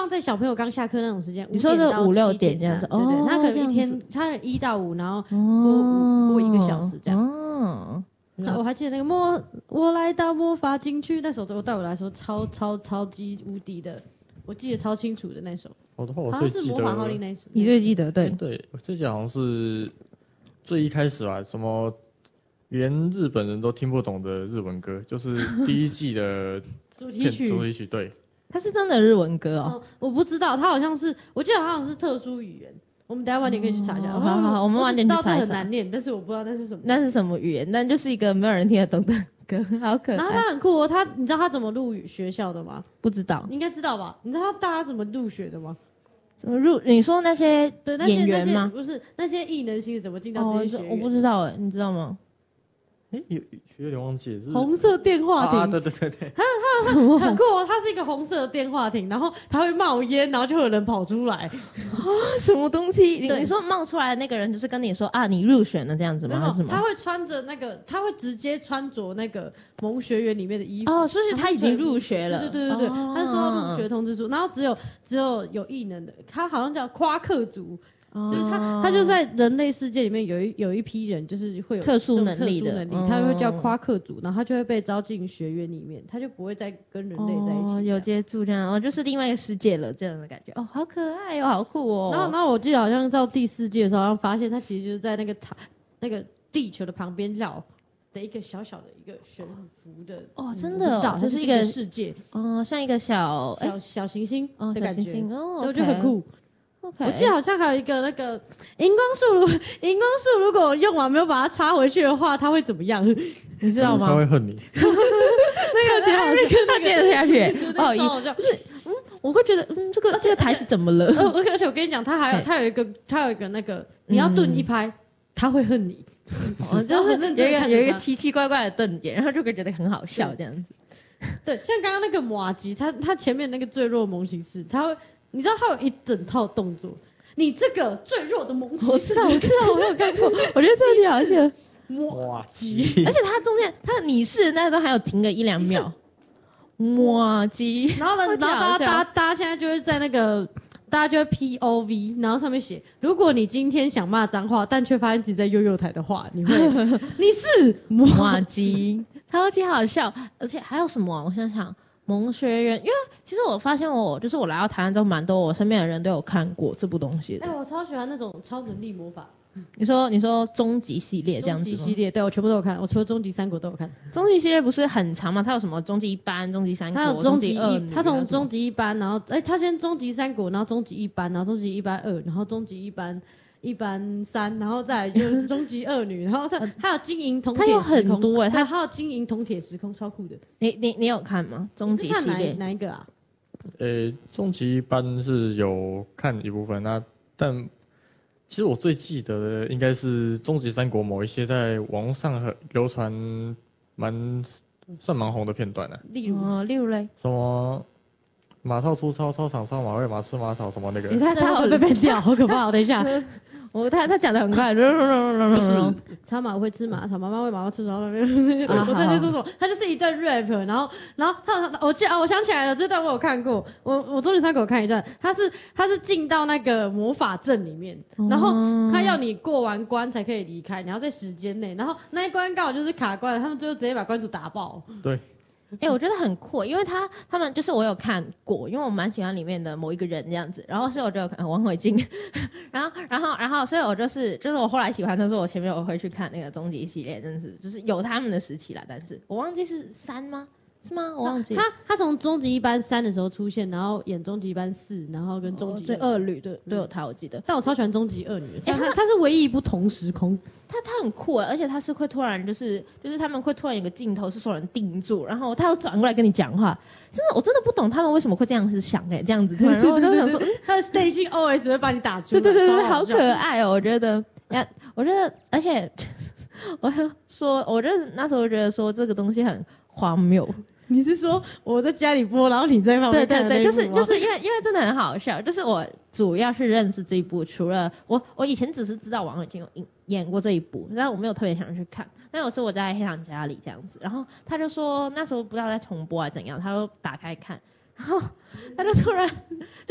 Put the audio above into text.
放在小朋友刚下课那种时间， 你说是5、6点这样子， 对对，他可能一天他1到5，然后播1个小时这样。哦，我还记得那个我来到魔法禁区那首，对我来说超级无敌的，我记得超清楚的那首。 我的话，我好最记得像是魔法号令那首， 你最记得对？ 对，我最记得好像是最一开始吧，什么连日本人都听不懂的日文歌，就是第1季的主题曲， 对。 它是真的日文歌哦？ 我不知道，它好像是，我记得好像是特殊语言。我们等一下晚点可以去查一下。 好，我们晚点去查一下。 很难念，但是我不知道那是什么。 那是什么语言？但就是一个没有人听得懂的歌，好可爱。 然后他很酷哦，你知道他怎么入学校的吗？ 不知道， 你应该知道吧？你知道大家怎么入学的吗？ 怎么入？你说那些演员吗？ 不是，那些艺能星怎么进到这些学院？ 我不知道你知道吗？ 有点忘记了。 红色电话亭对， 它很酷哦，它是一个红色的电话亭，然后它会冒烟，然后就会有人跑出来。 什么东西？你说冒出来的那个人就是跟你说啊，你入选了这样子吗？还是什么？ 他会穿着他会直接穿着那个萌学园里面的衣服哦，所以他已经入学了。 对，他说入学通知书，然后只有有异能的，他好像叫夸克族。就是他就在人类世界里面有一批人，就是会有特殊能力的， 他会叫夸克族，然后他就会被招进学院里面，他就不会再跟人类在一起， 有接触这样，就是另外一个世界了这样的感觉。好可爱好酷哦。 然后我记得好像到第4季的时候，好像发现他其实就是在那个地球的旁边绕的一个小小的一个悬浮的真的就是一个世界像一个小行星的感觉我觉得很酷。 Okay. 我记得好像还有一个那个荧光束，如果用完没有把它插回去的话，它会怎么样？ 你知道吗？ 他会恨你。 那个他接着下去，我会觉得，这个台词怎么了？ 而且我跟你讲，他有一个那个，你要顿一拍，他会恨你。 就是有一个奇奇怪怪的顿点，然后就会觉得很好笑这样子。 对，像刚刚那个马吉，他前面那个最弱萌形式，你知道他有一整套动作，你这个最弱的萌形式， 我知道，我有看过，我觉得这里好像马吉， 而且他中间他你是那都还有停个1、2秒，马吉， 然后大家现在就会在那个。大家就会 POV， 然后上面写：如果你今天想骂脏话，但却发现自己在悠悠台的话，你是马吉，超级好笑。而且还有什么我想想，萌学园，因为其实我发现我来到台湾之后，蛮多我身边的人都有看过这部东西的。 我超喜欢那种超能力魔法。 你说终极系列这样子吗？ 终极系列，对我全部都有看，我除了终极3国都有看。 终极系列不是很长吗？它有什么终极1班、终极3国、 它有终极 2， 它从终极1班，然后它先终极3国，然后终极1班，然后终极1班2，然后终极1班3，然后再来就是终极2女，然后它有金银铜铁时空， 它有很多它还有金银铜铁时空，超酷的。 你有看吗？终极系列哪一个啊？ 终极班是有看一部分，但。其实我最记得的应该是终极3国某一些在网络上流传算蛮红的片段啊， 例如嘞， 什么马套出操，操场上马喂马吃马草什么那个， 他会被掉，好可怕！等一下， 他讲的很快， 草马会吃马草，妈妈喂妈妈吃马草。我在说什么？他就是一段 rap， 然后我想起来了，这段我有看过，我终极3国看一段，他是进到那个魔法阵里面，然后他要你过完关才可以离开，你要在时间内，然后那一关刚好就是卡关了，他们最后直接把关主打爆。 对。 我觉得很酷，因为他们就是我有看过，因为我蛮喜欢里面的某一个人这样子，然后所以我就有看王伟晋，然后所以我就是我后来喜欢的时候，我前面我会去看那个终极系列，真的是就是有他们的时期啦，但是我忘记是3吗？是吗？我忘记他从终极1班3的时候出现，然后演终极1班4，然后跟终极 2女都有他，我记得。 但我超喜欢终极2女，他是唯一不同时空， 他很酷而且他是会突然就是他们会突然有个镜头是受人定住，然后他又转过来跟你讲话，我真的不懂他们为什么会这样子想这样子，然后我就想说， 他的内心 OS 会把你打出来， 对，好可爱哦，我觉得，而且我说，我觉得那时候觉得说这个东西很荒谬。 你是说我在家里播，然后你在旁边看？ 对，就是因为真的很好笑，就是我主要是认识这一部，除了我以前只是知道王伟晋有演过这一部，但我没有特别想去看。但有时候我在黑糖家里这样子，然后他就说那时候不知道在重播还是怎样，他就打开看，然后他就突然